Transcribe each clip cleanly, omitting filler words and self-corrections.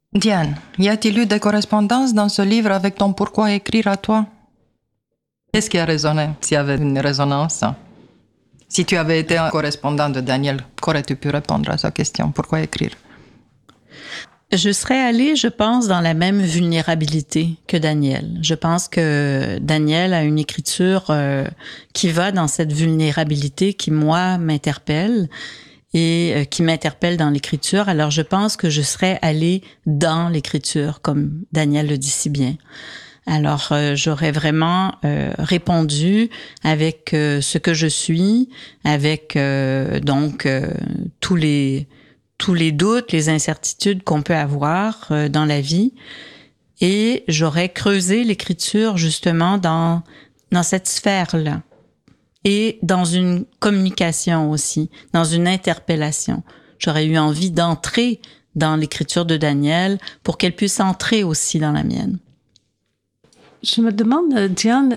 Diane, y a-t-il eu des correspondances dans ce livre avec ton pourquoi écrire à toi? Qu'est-ce qui a résonné, s'il y avait une résonance? Si tu avais été un correspondant de Daniel, qu'aurais-tu pu répondre à sa question? Pourquoi écrire? Je serais allée, je pense, dans la même vulnérabilité que Daniel. Je pense que Daniel a une écriture qui va dans cette vulnérabilité qui, moi, m'interpelle et qui m'interpelle dans l'écriture. Alors, je pense que je serais allée dans l'écriture, comme Daniel le dit si bien. Alors, j'aurais vraiment répondu avec ce que je suis, avec tous les doutes, les incertitudes qu'on peut avoir dans la vie. Et j'aurais creusé l'écriture justement dans cette sphère-là. Et dans une communication aussi, dans une interpellation. J'aurais eu envie d'entrer dans l'écriture de Daniel pour qu'elle puisse entrer aussi dans la mienne. Je me demande, Diane,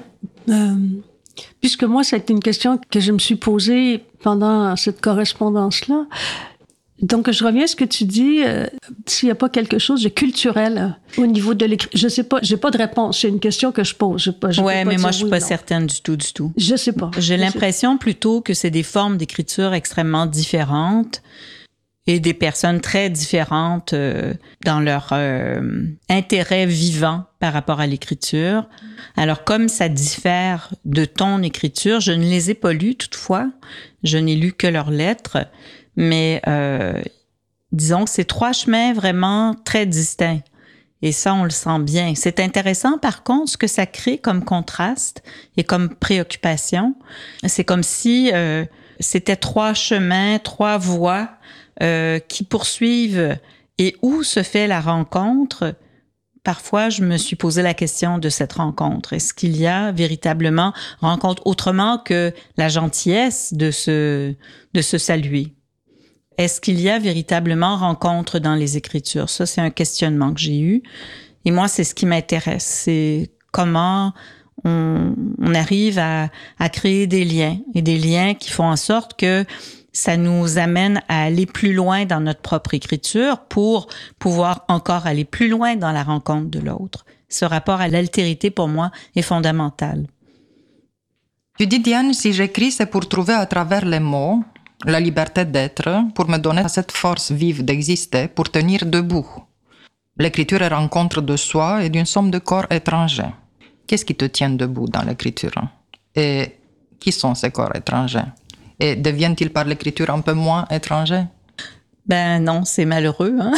puisque moi, c'est une question que je me suis posée pendant cette correspondance-là. Donc, je reviens à ce que tu dis, s'il n'y a pas quelque chose de culturel au niveau de l'écriture. Je sais pas, j'ai pas de réponse. C'est une question que je pose. Ouais, mais moi, je suis pas certaine du tout. Je sais pas. J'ai l'impression plutôt que c'est des formes d'écriture extrêmement différentes et des personnes très différentes dans leur intérêt vivant par rapport à l'écriture. Alors, comme ça diffère de ton écriture, je ne les ai pas lues toutefois. Je n'ai lu que leurs lettres. Mais disons que c'est trois chemins vraiment très distincts. Et ça, on le sent bien. C'est intéressant, par contre, ce que ça crée comme contraste et comme préoccupation. C'est comme si c'était trois chemins, trois voies qui poursuivent. Et où se fait la rencontre? Parfois, je me suis posé la question de cette rencontre. Est-ce qu'il y a véritablement rencontre autrement que la gentillesse de se saluer? Est-ce qu'il y a véritablement rencontre dans les Écritures? Ça, c'est un questionnement que j'ai eu. Et moi, c'est ce qui m'intéresse. C'est comment on arrive à créer des liens. Et des liens qui font en sorte que ça nous amène à aller plus loin dans notre propre écriture pour pouvoir encore aller plus loin dans la rencontre de l'autre. Ce rapport à l'altérité, pour moi, est fondamental. Tu dis, Diane, si j'écris, c'est pour trouver à travers les mots la liberté d'être, pour me donner cette force vive d'exister, pour tenir debout. L'écriture est rencontre de soi et d'une somme de corps étrangers. Qu'est-ce qui te tient debout dans l'écriture? Et qui sont ces corps étrangers? Et deviennent-ils par l'écriture un peu moins étrangers? Ben non, c'est malheureux, hein?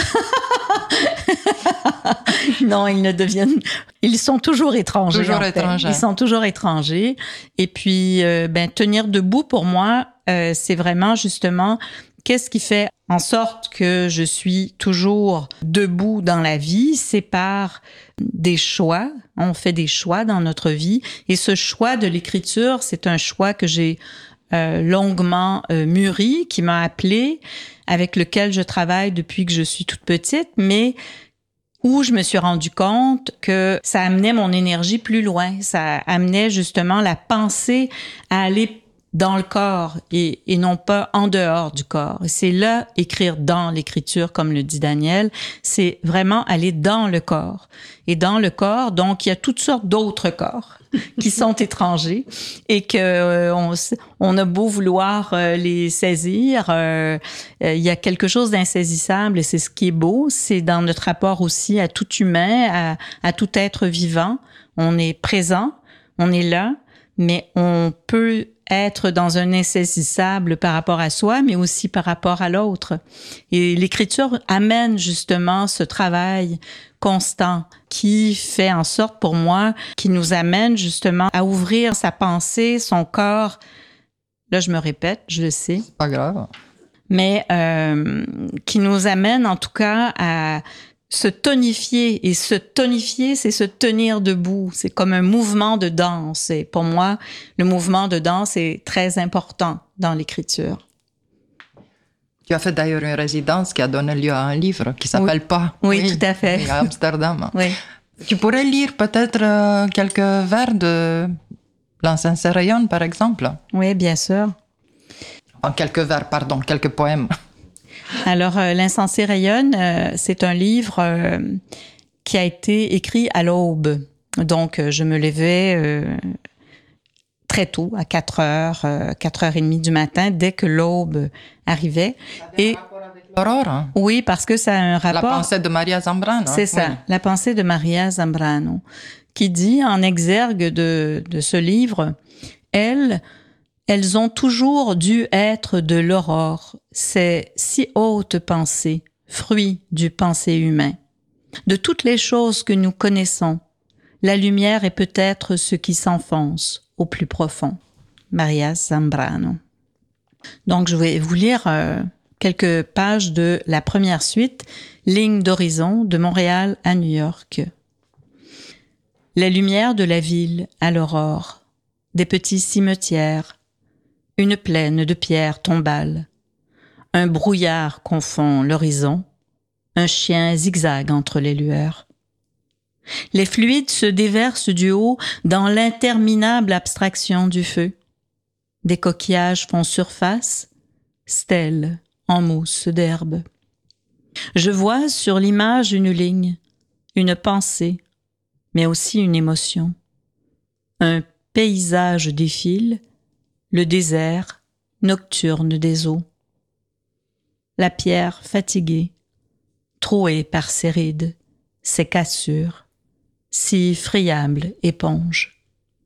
Non, ils sont toujours étrangers. Ils sont toujours étrangers. Et puis, tenir debout, pour moi, c'est vraiment justement qu'est-ce qui fait en sorte que je suis toujours debout dans la vie, c'est par des choix. On fait des choix dans notre vie. Et ce choix de l'écriture, c'est un choix que j'ai longuement mûri, qui m'a appelée, avec lequel je travaille depuis que je suis toute petite, mais où je me suis rendu compte que ça amenait mon énergie plus loin. Ça amenait justement la pensée à aller dans le corps et non pas en dehors du corps. Et c'est là, écrire dans l'écriture, comme le dit Daniel, c'est vraiment aller dans le corps. Et dans le corps, donc, il y a toutes sortes d'autres corps qui sont étrangers et que on a beau vouloir les saisir, il y a quelque chose d'insaisissable et c'est ce qui est beau, c'est dans notre rapport aussi à tout humain, à tout être vivant. On est présent, on est là, mais on peut être dans un insaisissable par rapport à soi, mais aussi par rapport à l'autre. Et l'écriture amène justement ce travail constant qui fait en sorte pour moi, qui nous amène justement à ouvrir sa pensée, son corps. Là, je me répète, je le sais. C'est pas grave. Mais qui nous amène en tout cas à se tonifier. Et se tonifier, c'est se tenir debout. C'est comme un mouvement de danse. Et pour moi, le mouvement de danse est très important dans l'écriture. Tu as fait d'ailleurs une résidence qui a donné lieu à un livre qui s'appelle Pas. Oui, tout à fait. À Amsterdam. Oui. Tu pourrais lire peut-être quelques vers de L'Encens rayonne, par exemple? Oui, bien sûr. Enfin, quelques vers, pardon, quelques poèmes. Alors, L'insensé rayonne, c'est un livre qui a été écrit à l'aube. Donc, je me levais très tôt, à 4h30 du matin, dès que l'aube arrivait. Et rapport avec l'aurore, hein? Oui, parce que ça a un rapport... La pensée de Maria Zambrano. C'est ça, oui. La pensée de Maria Zambrano, qui dit en exergue de ce livre, elles ont toujours dû être de l'aurore, ces si hautes pensées, fruits du pensée humain. De toutes les choses que nous connaissons, la lumière est peut-être ce qui s'enfonce au plus profond. Maria Zambrano. Donc, je vais vous lire quelques pages de la première suite, Ligne d'horizon de Montréal à New York. Les lumières de la ville à l'aurore, des petits cimetières, une plaine de pierres tombales, un brouillard confond l'horizon, un chien zigzague entre les lueurs. Les fluides se déversent du haut dans l'interminable abstraction du feu. Des coquillages font surface, stèles en mousse d'herbe. Je vois sur l'image une ligne, une pensée, mais aussi une émotion. Un paysage défile, le désert nocturne des eaux. La pierre fatiguée, trouée par ses rides, ses cassures, si friable éponge.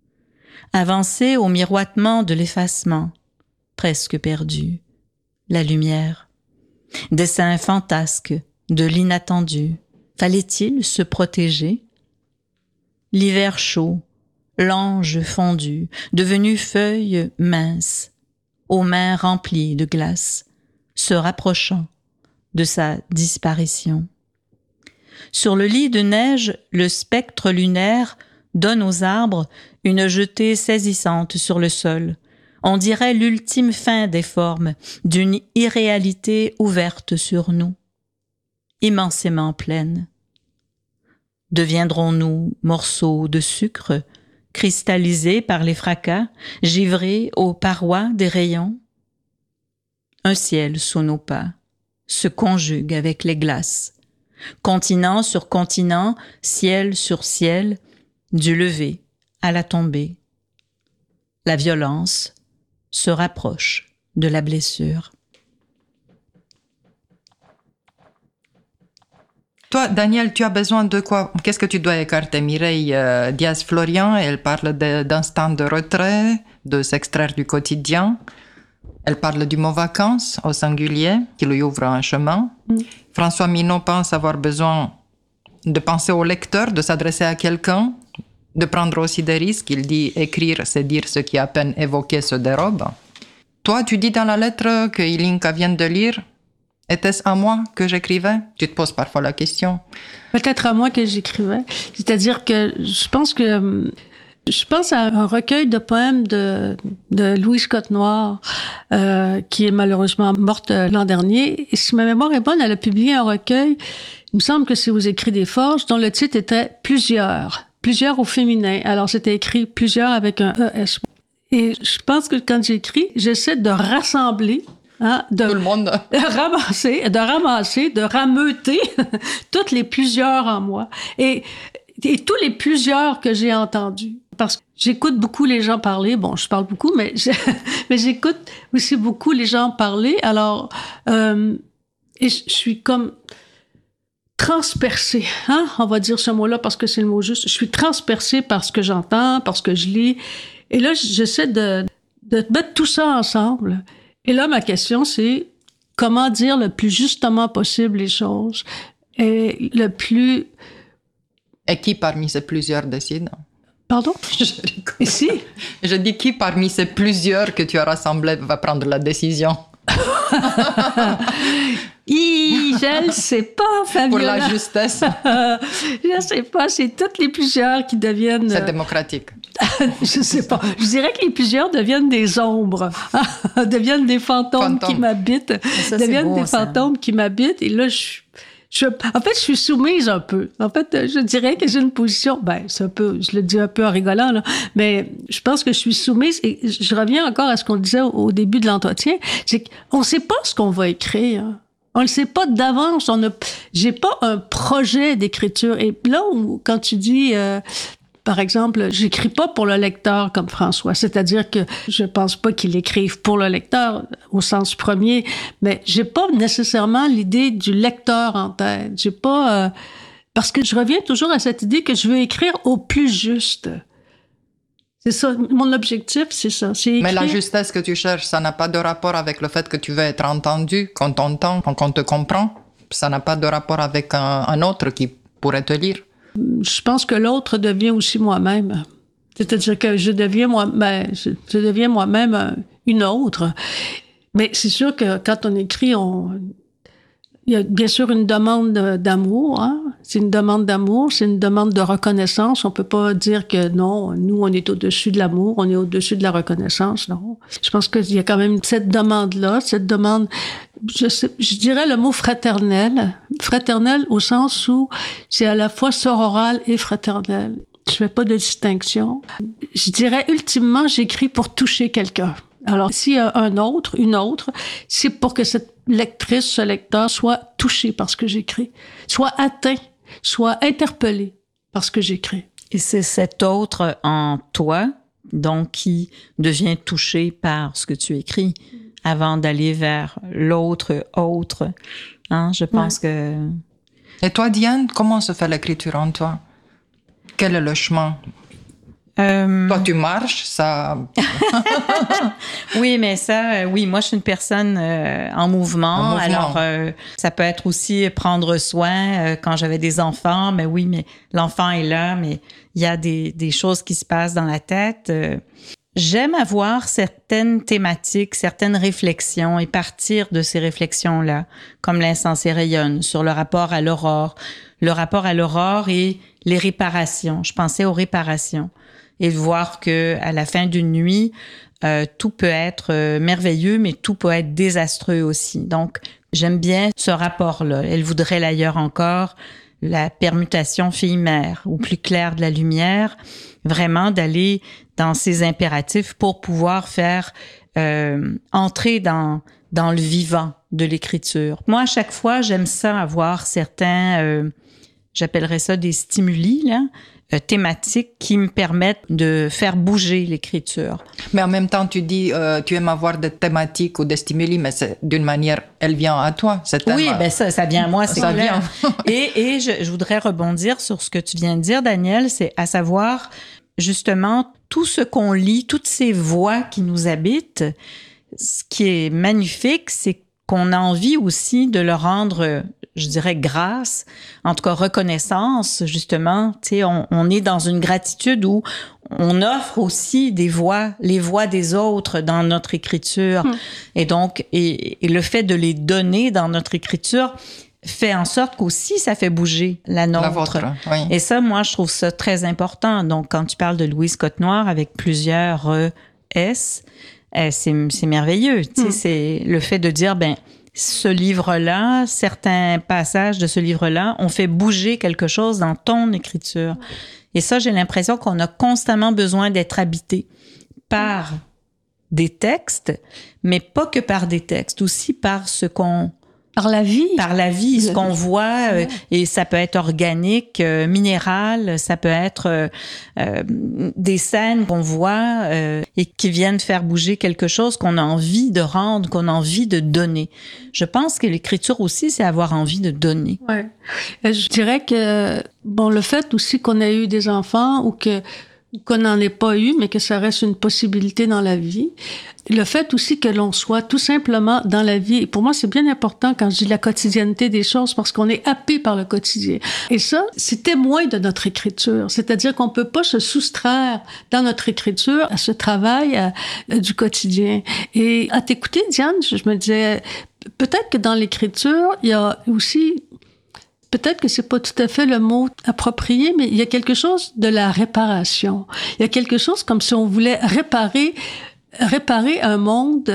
Avancée au miroitement de l'effacement, presque perdu, la lumière. Dessin fantasque de l'inattendu. Fallait-il se protéger? L'hiver chaud, l'ange fondu, devenu feuille mince, aux mains remplies de glace, se rapprochant de sa disparition. Sur le lit de neige, le spectre lunaire donne aux arbres une jetée saisissante sur le sol. On dirait l'ultime fin des formes d'une irréalité ouverte sur nous, immensément pleine. Deviendrons-nous morceaux de sucre, cristallisés par les fracas, givrés aux parois des rayons? Un ciel sous nos pas se conjugue avec les glaces. Continent sur continent, ciel sur ciel, du lever à la tombée. La violence se rapproche de la blessure. Toi, Daniel, tu as besoin de quoi? Qu'est-ce que tu dois écarter? Mireille Diaz-Florian, elle parle d'instant de retrait, de s'extraire du quotidien. Elle parle du mot vacances au singulier, qui lui ouvre un chemin. François Minot pense avoir besoin de penser au lecteur, de s'adresser à quelqu'un, de prendre aussi des risques. Il dit écrire, c'est dire ce qui à peine évoqué se dérobe. Toi, tu dis dans la lettre que Ilinka vient de lire, était-ce à moi que j'écrivais? Tu te poses parfois la question. Peut-être à moi que j'écrivais. C'est-à-dire que je pense à un recueil de poèmes de Louise Cotte-Noire, qui est malheureusement morte l'an dernier. Et si ma mémoire est bonne, elle a publié un recueil, il me semble que c'est aux Écrits des Forges, dont le titre était Plusieurs au féminin. Alors c'était écrit Plusieurs avec un ES. Et je pense que quand j'écris, j'essaie de rassembler, tout le monde. de rameuter toutes les plusieurs en moi. Et tous les plusieurs que j'ai entendus. Parce que j'écoute beaucoup les gens parler. Bon, je parle beaucoup, mais j'écoute aussi beaucoup les gens parler. Alors, et je suis comme transpercée, on va dire ce mot-là parce que c'est le mot juste. Je suis transpercée par ce que j'entends, par ce que je lis. Et là, j'essaie de mettre tout ça ensemble. Et là, ma question, c'est comment dire le plus justement possible les choses et le plus... Et qui parmi ces plusieurs décide? Pardon? Ici? Je dis qui parmi ces plusieurs que tu as rassemblés va prendre la décision? Je ne sais pas, Fabiola. Pour la justesse. Je ne sais pas, c'est toutes les plusieurs qui deviennent... C'est démocratique. Je ne sais pas. Je dirais que les plusieurs deviennent des ombres, deviennent des fantômes qui m'habitent. Ça, deviennent beau, des fantômes qui m'habitent. Et là, en fait, je suis soumise un peu. En fait, je dirais que j'ai une position... c'est un peu... Je le dis un peu en rigolant, là. Mais je pense que je suis soumise. Et je reviens encore à ce qu'on disait au début de l'entretien. C'est qu'on ne sait pas ce qu'on va écrire. On le sait pas d'avance. J'ai pas un projet d'écriture. Et là où, quand tu dis, par exemple, j'écris pas pour le lecteur comme François. C'est-à-dire que je pense pas qu'il écrive pour le lecteur au sens premier, mais j'ai pas nécessairement l'idée du lecteur en tête. J'ai pas, parce que je reviens toujours à cette idée que je veux écrire au plus juste. C'est ça, mon objectif, c'est ça. C'est écrire. Mais la justesse que tu cherches, ça n'a pas de rapport avec le fait que tu veux être entendu, qu'on t'entend, qu'on te comprend. Ça n'a pas de rapport avec un autre qui pourrait te lire. Je pense que l'autre devient aussi moi-même. C'est-à-dire que je deviens moi-même une autre. Mais c'est sûr que quand on écrit, il y a bien sûr une demande d'amour, hein? C'est une demande d'amour, c'est une demande de reconnaissance. On peut pas dire que non, nous, on est au-dessus de l'amour, on est au-dessus de la reconnaissance, non. Je pense qu'il y a quand même cette demande-là, cette demande, je dirais le mot fraternel. Fraternel au sens où c'est à la fois sororal et fraternel. Je fais pas de distinction. Je dirais, ultimement, j'écris pour toucher quelqu'un. Alors, s'il y a une autre, c'est pour que cette lectrice, ce lecteur soit touché par ce que j'écris, soit atteint, soit interpellé par ce que j'écris. Et c'est cet autre en toi, donc, qui devient touché par ce que tu écris avant d'aller vers l'autre autre. Hein? Je pense que... Et toi, Diane, comment se fait l'écriture en toi? Quel est le chemin? Toi, tu marches, ça... Oui, mais ça, oui, moi, je suis une personne en mouvement. Alors, ça peut être aussi prendre soin quand j'avais des enfants. Mais oui, mais l'enfant est là, mais il y a des choses qui se passent dans la tête. J'aime avoir certaines thématiques, certaines réflexions et partir de ces réflexions-là, comme l'insensé rayonne, sur le rapport à l'aurore et les réparations. Je pensais aux réparations. Et voir que à la fin d'une nuit, tout peut être merveilleux, mais tout peut être désastreux aussi. Donc, j'aime bien ce rapport-là. Elle voudrait l'ailleurs encore, la permutation fille-mère, ou plus clair de la lumière, vraiment d'aller dans ces impératifs pour pouvoir faire entrer dans le vivant de l'écriture. Moi, à chaque fois, j'aime ça avoir certains, j'appellerais ça des stimuli, là, thématiques qui me permettent de faire bouger l'écriture. Mais en même temps, tu dis, tu aimes avoir des thématiques ou des stimuli, mais d'une manière, elle vient à toi, cette thème. Oui, ben ça vient à moi, c'est ça clair. Vient. et je voudrais rebondir sur ce que tu viens de dire, Daniel, c'est à savoir, justement, tout ce qu'on lit, toutes ces voix qui nous habitent, ce qui est magnifique, c'est qu'on a envie aussi de leur rendre, je dirais, grâce, en tout cas reconnaissance, justement. Tu sais, on est dans une gratitude où on offre aussi des voix, les voix des autres dans notre écriture. Et donc, et le fait de les donner dans notre écriture fait en sorte qu'aussi ça fait bouger la nôtre. La vôtre, oui. Et ça, moi, je trouve ça très important. Donc, quand tu parles de Louise Côte-Noire avec plusieurs S, c'est merveilleux. Tu sais, c'est le fait de dire, ben, ce livre-là, certains passages de ce livre-là ont fait bouger quelque chose dans ton écriture. Et ça, j'ai l'impression qu'on a constamment besoin d'être habité par des textes, mais pas que par des textes, aussi par ce qu'on... Par la vie. Par la vie, ce qu'on voit, et ça peut être organique, minéral, ça peut être des scènes qu'on voit et qui viennent faire bouger quelque chose qu'on a envie de rendre, qu'on a envie de donner. Je pense que l'écriture aussi, c'est avoir envie de donner. Ouais. Je dirais que, bon, le fait aussi qu'on ait eu des enfants ou qu'on n'en ait pas eu, mais que ça reste une possibilité dans la vie. Le fait aussi que l'on soit tout simplement dans la vie, et pour moi, c'est bien important quand je dis la quotidienneté des choses, parce qu'on est happé par le quotidien. Et ça, c'est témoin de notre écriture. C'est-à-dire qu'on peut pas se soustraire dans notre écriture à ce travail du quotidien. Et à t'écouter, Diane, je me disais, peut-être que dans l'écriture, il y a aussi... Peut-être que c'est pas tout à fait le mot approprié, mais il y a quelque chose de la réparation. Il y a quelque chose comme si on voulait réparer un monde,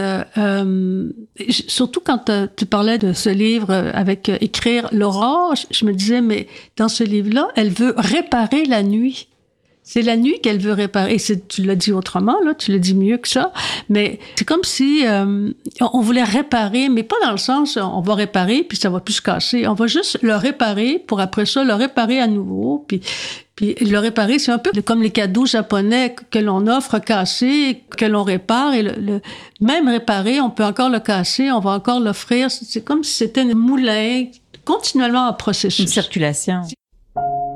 surtout quand tu parlais de ce livre avec écrire l'aurore, je me disais, mais dans ce livre-là, elle veut réparer la nuit. C'est la nuit qu'elle veut réparer. Et tu l'as dit autrement, là, tu l'as dit mieux que ça. Mais c'est comme si on voulait réparer, mais pas dans le sens on va réparer puis ça va plus se casser. On va juste le réparer pour après ça le réparer à nouveau. Puis le réparer, c'est un peu comme les cadeaux japonais que l'on offre cassés, que l'on répare. Et même réparer, on peut encore le casser, on va encore l'offrir. C'est comme si c'était un moulin continuellement en processus. Une circulation.